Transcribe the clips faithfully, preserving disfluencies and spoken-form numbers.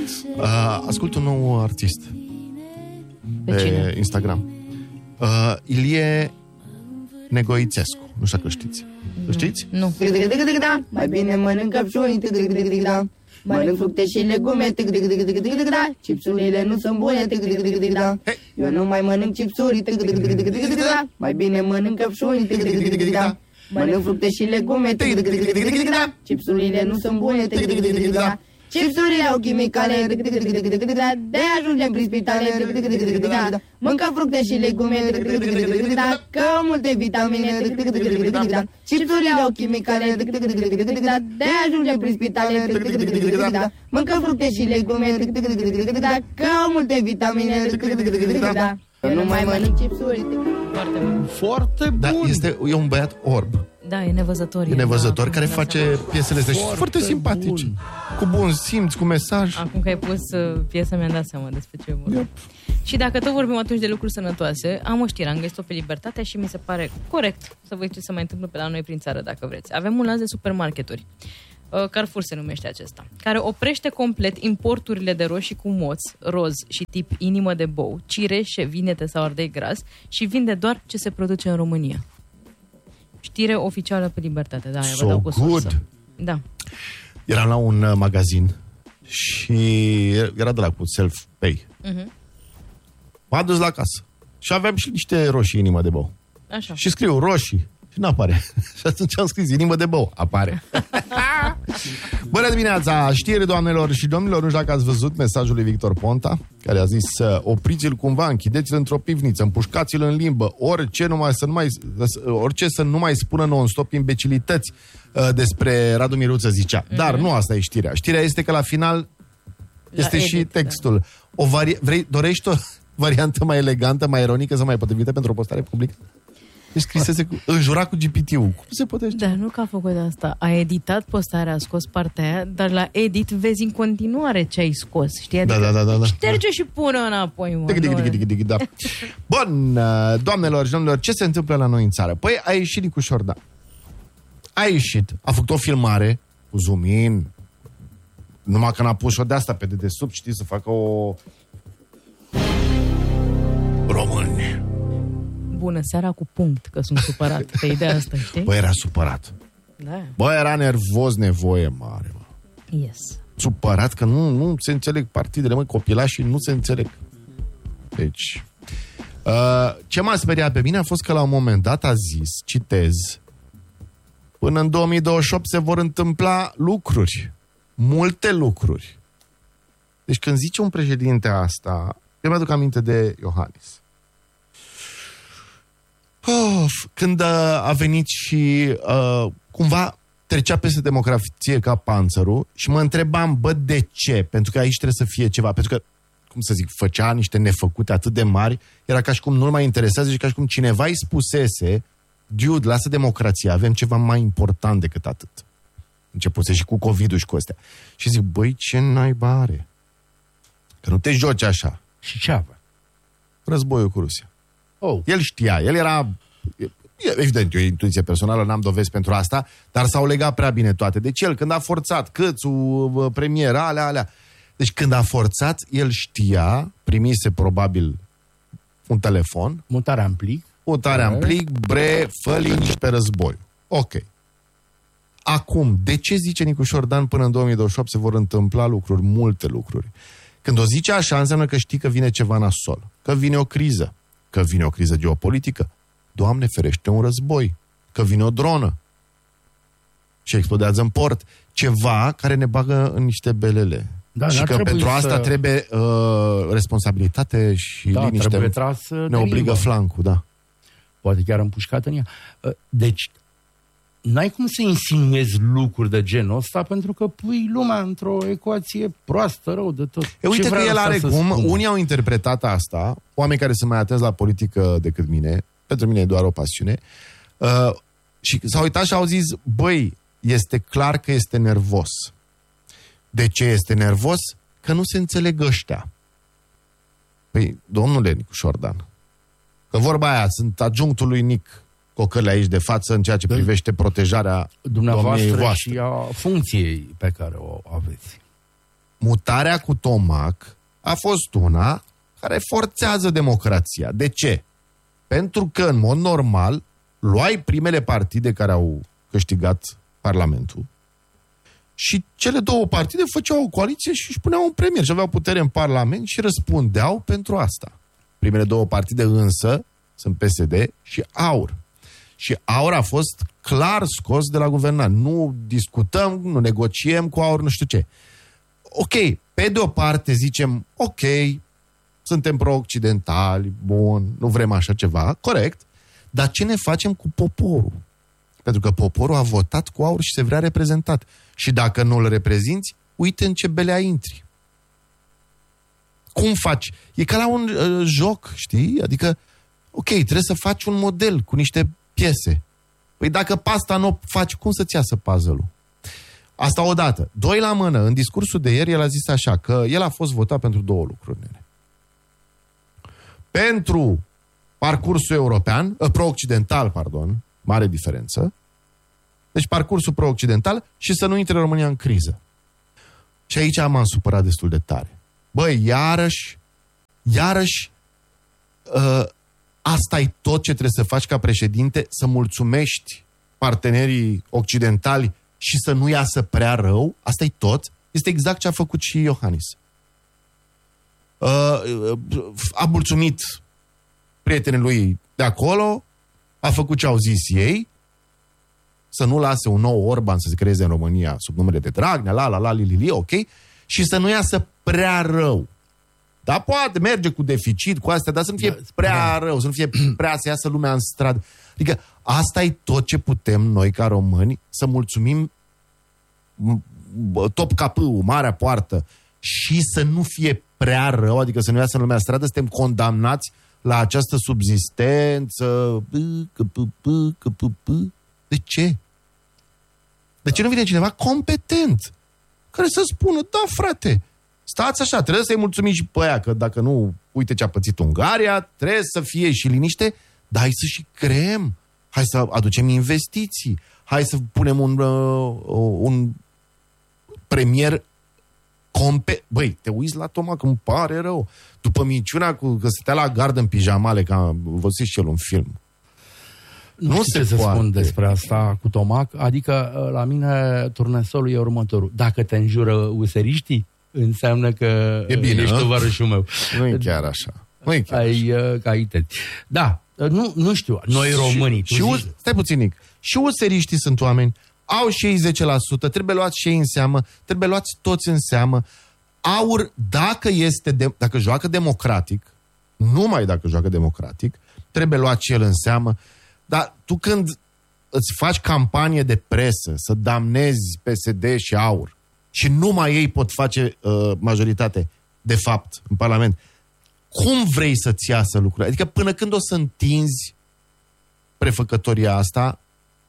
Uh, ascult un nou artist pe, pe Instagram. Uh, Ilie Negoițescu. Nu știu că știți. Nu. Știți? Nu. Mai bine mănânc căpșuni. Mănânc fructe și legume. Chipsurile nu sunt bune. Eu nu mai mănânc chipsuri. Mai bine mănânc căpșuni. Mănânc fructe și legume. Chipsurile nu sunt bune. Chipsurile au chimicale. De ajungem prin spitale. Mâncă fructe și legume. Că au multe vitamine. Chipsurile au chimicale. De ajungem prin spitale. Mâncă fructe și legume. Că au multe vitamine. Eu nu mai mănânc chipsuri. Foarte bun. Foarte bun. Da, este, e un băiat orb. Da, e nevăzător. E nevăzător, da, care face seama. piesele astea și foarte, foarte simpatici. Bun. Cu bun simț, cu mesaj. Acum că ai pus uh, piesa, mi-am dat seama despre ce vorbim. Yep. Și dacă tot vorbim atunci de lucruri sănătoase, am o știre, am găsit-o pe Libertatea și mi se pare corect să vă ce se mai întâmplă pe la noi prin țară, dacă vreți. Avem un lanț de supermarketuri, uh, Carrefour se numește acesta, care oprește complet importurile de roșii cu moț, roz și tip inimă de bou, cireșe, vinete sau ardei gras și vinde doar ce se produce în România. Știre oficială pe Libertate, da, So vă dau cu good. Da. Eram la un uh, magazin și era de la cu self-pay. Uh-huh. M-a dus la casă și aveam și niște roșii inimă de bou. Așa. Și scriu roșii și nu apare. Și atunci am scris inimă de bou. Apare. Bună dimineața! Știri, doamnelor și domnilor, nu știu dacă ați văzut mesajul lui Victor Ponta, care a zis opriți-l cumva, închideți-l într-o pivniță, împușcați-l în limbă, orice, numai să nu mai, orice să nu mai spună non-stop imbecilități uh, despre Radu Miruță, zicea. Mm-hmm. Dar nu asta e știrea. Știrea este că la final la este edit, și textul. Da. O vari... Vrei, dorești o variantă mai elegantă, mai ironică, sau mai potrivită pentru o postare publică? Deci scrisese cu, înjura cu G P T-ul. Cum se poate ști? Da, nu că a făcut asta. A editat postarea, a scos partea aia, dar la edit vezi în continuare ce ai scos. Știi? Da, da, da, da, da. Șterge și pune înapoi, mă. Dig, dig, dig, dig, dig, da. Bun, doamnelor și domnilor, ce se întâmplă la noi în țară? Păi a ieșit Nicu Șordan. A ieșit, a făcut o filmare cu zoom in. Numai că n-a pus-o de asta pe dedesubt, știi, să facă o... Români. Bună seara cu punct, că sunt supărat pe ideea asta, știi? Bă, era supărat. Da. Bă, era nervos, nevoie mare, mă. Yes. Supărat că nu, nu se înțeleg partidele, mă, copilașii nu se înțeleg. Deci, uh, ce m-a speriat pe mine a fost că la un moment dat a zis, citez, până în două mii douăzeci și opt se vor întâmpla lucruri. Multe lucruri. Deci când zice un președinte asta, eu mi-aduc aminte de Iohannis. Of, când uh, a venit și uh, cumva trecea peste democrație ca panțărul și mă întrebam, bă, de ce? Pentru că aici trebuie să fie ceva. Pentru că, cum să zic, făcea niște nefăcute atât de mari, era ca și cum nu-l mai interesează și ca și cum cineva îi spusese, dude, lasă democrația, avem ceva mai important decât atât. Începuse și cu COVID-ul și cu astea. Și zic, băi, ce naiba are? Că nu te joci așa. Și ce avea? Războiul cu Rusia. Oh. El știa, el era... Evident, eu intuiție personală, n-am dovezi pentru asta, dar s-au legat prea bine toate. Deci el, când a forțat Câțu, premiera, alea, alea. Deci când a forțat, el știa, primise probabil un telefon. Mutarea în plic. Mutarea în plic, bre, fă liniște pe război. Ok. Acum, de ce zice Nicu Șordan până în două mii douăzeci și opt se vor întâmpla lucruri, multe lucruri? Când o zice așa, înseamnă că știi că vine ceva nasol, că vine o criză, că vine o criză geopolitică, Doamne ferește un război, că vine o dronă și explodează în port, ceva care ne bagă în niște belele. Da, și că pentru asta să... trebuie uh, responsabilitate și da, liniște. Ne obligă flancul, da. Poate chiar împușcat în ea. Deci, n-ai cum să insinuezi lucruri de genul ăsta pentru că pui lumea într-o ecuație proastă, rău de tot. E, uite că el are cum, spune? Unii au interpretat asta, oameni care sunt mai atenți la politică decât mine, pentru mine e doar o pasiune, uh, și s-au uitat și au zis, băi, este clar că este nervos. De ce este nervos? Că nu se înțeleg ăștia. Păi, domnule Nicu Șordan, că vorba aia, sunt adjunctul lui Nic Cocăle aici de față în ceea ce privește protejarea dumneavoastră voastre și a funcției pe care o aveți. mutarea cu Tomac a fost una care forțează democrația. De ce? Pentru că, în mod normal, luai primele partide care au câștigat Parlamentul și cele două partide făceau o coaliție și își puneau un premier și aveau putere în Parlament și răspundeau pentru asta. Primele două partide însă sunt P S D și AUR. Și AUR a fost clar scos de la guvernare. Nu discutăm, nu negociem cu AUR, nu știu ce. Ok, pe de o parte zicem, ok, suntem pro-occidentali, bun, nu vrem așa ceva, corect, dar ce ne facem cu poporul? Pentru că poporul a votat cu AUR și se vrea reprezentat. Și dacă nu îl reprezinți, uite în ce belea intri. Cum faci? E ca la un uh, joc, știi? Adică, ok, trebuie să faci un model cu niște piese. Păi dacă pe asta nu o faci, cum să-ți iasă puzzle-ul? Asta odată. Doi la mână, în discursul de ieri, el a zis așa, că el a fost votat pentru două lucruri. Nene. Pentru parcursul european, pro-occidental, pardon, mare diferență. Deci parcursul pro-occidental și să nu intre România în criză. Și aici m-am supărat destul de tare. Băi, iarăși, iarăși, uh, asta e tot ce trebuie să faci ca președinte, să mulțumești partenerii occidentali și să nu iasă prea rău? Asta e tot? Este exact ce a făcut și Iohannis. Uh, a mulțumit prietenii lui de acolo, a făcut ce au zis ei, să nu lase un nou Orban să se creeze în România sub numele de Dragnea, la, la, la, li, li, li, ok? Și să nu iasă prea rău. Dar poate merge cu deficit, cu astea, dar să nu fie prea rău, să nu fie prea să iasă lumea în stradă. Adică asta e tot ce putem noi ca români, să mulțumim top capâul, marea poartă, și să nu fie prea rău, adică să nu iasă lumea în stradă, suntem condamnați la această subzistență. De ce? De ce nu vine cineva competent care să spună, da, frate, stați așa, trebuie să-i mulțumim și pe aia, că dacă nu, uite ce a pățit Ungaria, trebuie să fie și liniște, dar hai să și creăm, hai să aducem investiții, hai să punem un, uh, un premier compe... Băi, te uiți la Toma, că îmi pare rău. După minciuna cu că stătea la gardă în pijamale, că am văzut și el un film. Nu, nu știu ce să spun despre asta cu Tomac, adică la mine turnesolul e următorul. Dacă te înjură useriștii, înseamnă că e bine, ești tovarășul meu. Nu e chiar așa. Nu e chiar Ai așa. calități. Da, nu, nu știu, noi românii... Și, și us, stai puținic, și useriștii sunt oameni, au și ei zece la sută, trebuie luați și ei în seamă, trebuie luați toți în seamă. AUR, dacă, este de, dacă joacă democratic, numai dacă joacă democratic, trebuie luat și el în seamă. Dar tu când îți faci campanie de presă să damnezi P S D și AUR și numai ei pot face uh, majoritate, de fapt, în Parlament, cum vrei să-ți iasă lucrurile? Adică până când o să întinzi prefăcătoria asta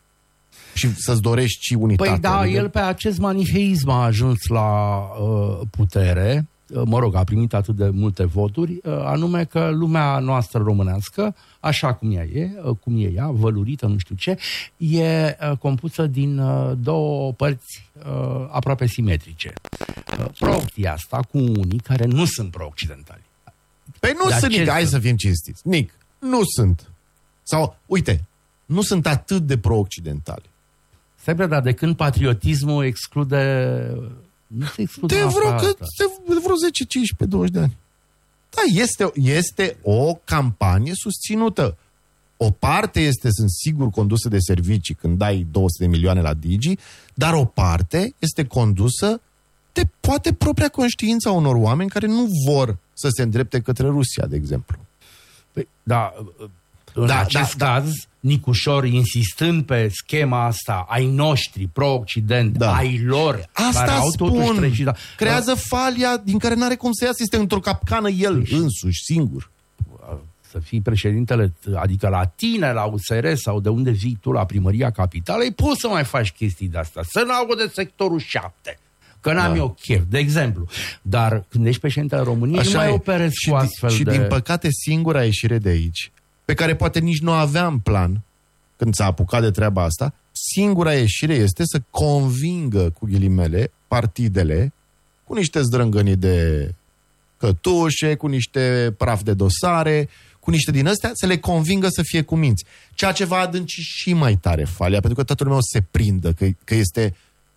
și să-ți dorești și unitatea? Păi da, el pe acest maniheism a ajuns la uh, putere, mă rog, a primit atât de multe voturi, anume că lumea noastră românească, așa cum ea e, cum e ea, vălurită, nu știu ce, e compusă din două părți aproape simetrice. Pro-occidentali asta cu unii care nu sunt pro-occidentali. Păi nu Dar sunt, Nic, hai să fim cinstiți. Nic, nu sunt. Sau, uite, nu sunt atât de pro-occidentali. Stai, dar de când patriotismul exclude... Nu se exclude de vreo, că, de vreo zece, cincisprezece, douăzeci de ani. Da, este, este o campanie susținută. O parte este, sunt sigur, condusă de servicii când dai două sute de milioane la Digi, dar o parte este condusă de poate propria conștiință a unor oameni care nu vor să se îndrepte către Rusia, de exemplu. Păi, da, în da, acest da, caz, da. Nicușor, insistând pe schema asta, ai noștri, pro-occident, da. ai lor, asta care au spun, totuși da. creează falia din care n-are cum să iasă, este într-o capcană el și însuși, singur. Să fii președintele, adică la tine, la U S R sau de unde vii tu la Primăria Capitalei, poți să mai faci chestii de-astea, să n-au de sectorul șapte. Că n-am da. eu chef, de exemplu. Dar când ești președintele României, așa nu mai operezi cu astfel și de... Și din păcate singura ieșire de aici, pe care poate nici nu aveam plan când s-a apucat de treaba asta, singura ieșire este să convingă, cu ghilimele, partidele cu niște zdrângănii de cătușe, cu niște praf de dosare, cu niște din astea, să le convingă să fie cu minți. Ceea ce va adânci și mai tare falia, pentru că toată lumea o să se prindă că, că este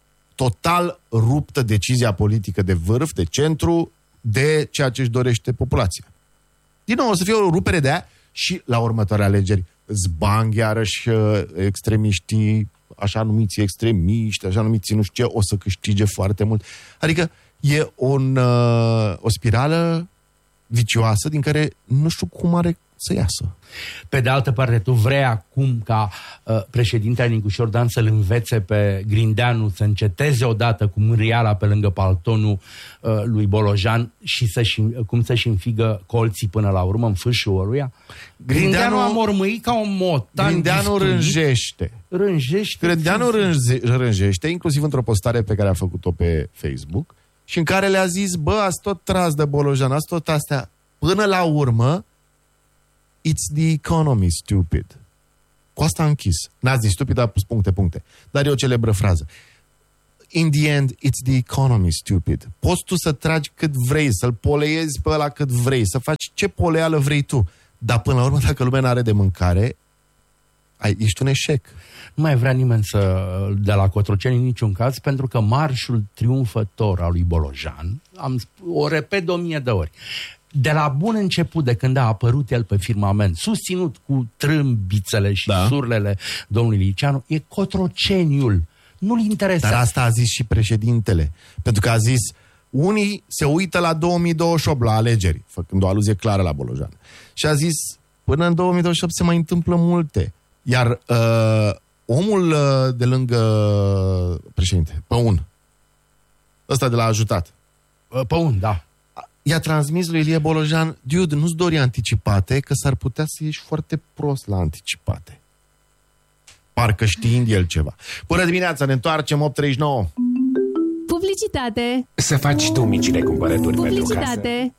total ruptă decizia politică de vârf, de centru, de ceea ce își dorește populația. Din nou, o să fie o rupere de aia și la următoarea alegeri zbang iarăși extremiștii, așa numiți extremiști, așa numiți nu știu ce, o să câștige foarte mult. Adică e un, uh, o spirală vicioasă din care nu știu cum are să iasă. Pe de altă parte, tu vrei acum ca uh, președintele Nicușor Dan să-l învețe pe Grindeanu să înceteze odată cu mâriala pe lângă paltonul uh, lui Bolojan și să-și, cum să-și înfigă colții până la urmă în fâșul ăluia? Grindeanu, Grindeanu a mormâit ca un motan. Grindeanu rânjește. Rânjește. Grindeanu rânze, rânjește, inclusiv într-o postare pe care a făcut-o pe Facebook și în care le-a zis, bă, ați tot tras de Bolojan, ați tot astea. Până la urmă, it's the economy, stupid. Cu asta a închis. N-a zis stupid, a pus puncte, puncte. Dar e o celebră frază. In the end, it's the economy, stupid. Poți tu să tragi cât vrei, să-l poleiezi pe ăla cât vrei, să faci ce poleală vrei tu. Dar până la urmă, dacă lumea n-are de mâncare, ai, ești un eșec. Nu mai vrea nimeni să de la Cotroceni în niciun caz, pentru că marșul triumfător al lui Bolojan, am, o repet de o mie de ori, de la bun început, de când a apărut el pe firmament, susținut cu trâmbițele și da. surlele domnului Liceanu, e Cotroceniul. Nu-l interesează. Dar asta a zis și președintele. Pentru că a zis, unii se uită la două mii douăzeci și opt, la alegeri, făcând o aluzie clară la Bolojan. Și a zis, până în două mii douăzeci și opt se mai întâmplă multe. Iar uh, omul uh, de lângă președinte, Păun, ăsta de la ajutat. Păun, da. I-a transmis lui Ilie Bolojan, dude, nu-ți dori anticipate, că s-ar putea să ieși foarte prost la anticipate. Parcă știind el ceva. Bună dimineața, ne întoarcem, opt treizeci și nouă. Publicitate. Să faci tu micile cumpărături pentru casă. Publicitate.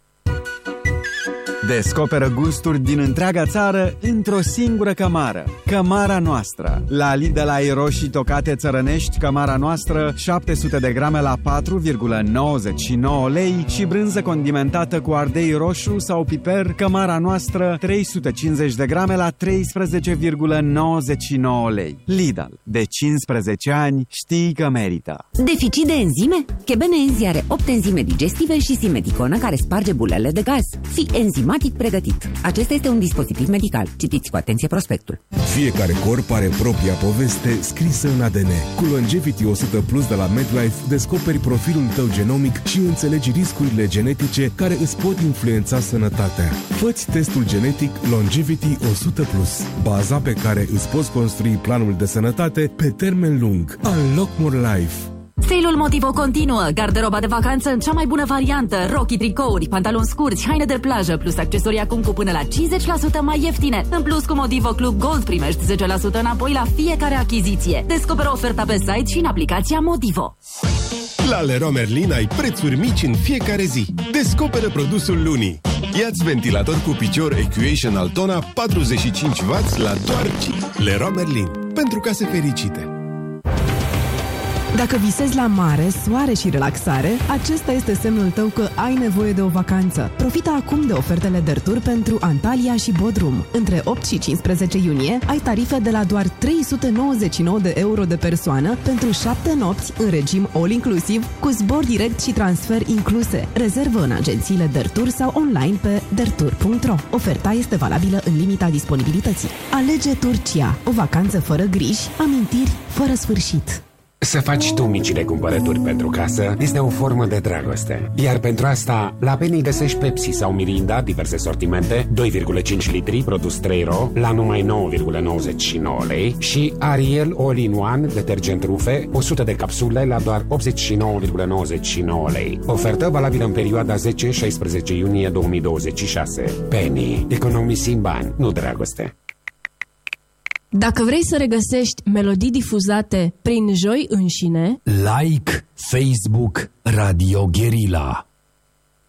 Descoperă gusturi din întreaga țară într-o singură cămară. Cămara noastră. La Lidl ai roșii tocate țărănești, cămara noastră, șapte sute de grame la patru virgulă nouăzeci și nouă lei și brânză condimentată cu ardei roșu sau piper, cămara noastră, trei sute cincizeci de grame la treisprezece virgulă nouăzeci și nouă lei. Lidl. De cincisprezece ani știi că merită. Deficit de enzime? Chebenenzi are opt enzime digestive și simeticonă care sparge bulele de gaz. Fii enzimatic pregătit. Acesta este un dispozitiv medical. Citiți cu atenție prospectul. Fiecare corp are propria poveste scrisă în A D N. Cu Longevity o sută plus de la MedLife descoperi profilul tău genomic și înțelegi riscurile genetice care îți pot influența sănătatea. Fă-ți testul genetic Longevity o sută plus, baza pe care îți poți construi planul de sănătate pe termen lung. Unlock More Life. Sale-ul Motivo continuă. Garderoba de vacanță în cea mai bună variantă. Rochii, tricouri, pantaloni scurți, haine de plajă, plus accesorii acum cu până la cincizeci la sută mai ieftine. În plus, cu Motivo Club Gold primești zece la sută înapoi la fiecare achiziție. Descoperă oferta pe site și în aplicația Motivo. La Leroy Merlin ai prețuri mici în fiecare zi. Descoperă produsul lunii. Ia-ți ventilator cu picior Equation Altona patruzeci și cinci de watt la doar Leroy Merlin. Pentru case fericite. Dacă visezi la mare, soare și relaxare, acesta este semnul tău că ai nevoie de o vacanță. Profită acum de ofertele Dertur pentru Antalya și Bodrum. Între opt și cincisprezece iunie ai tarife de la doar trei sute nouăzeci și nouă de euro de persoană pentru șapte nopți în regim all-inclusiv, cu zbor direct și transfer incluse. Rezervă în agențiile Dertur sau online pe dertur punct ro. Oferta este valabilă în limita disponibilității. Alege Turcia. O vacanță fără griji, amintiri fără sfârșit. Să faci tu micile cumpărături pentru casă este o formă de dragoste. Iar pentru asta, la Penny găsești Pepsi sau Mirinda, diverse sortimente, doi virgulă cinci litri, produs trei ro, la numai nouă virgulă nouăzeci și nouă lei și Ariel All-in-One, detergent rufe, o sută de capsule la doar optzeci și nouă virgulă nouăzeci și nouă lei. Ofertă valabilă în perioada zece șaisprezece iunie două mii douăzeci și șase. Penny. Economisim bani, nu dragoste. Dacă vrei să regăsești melodii difuzate prin Joi înșine, like Facebook Radio Guerilla.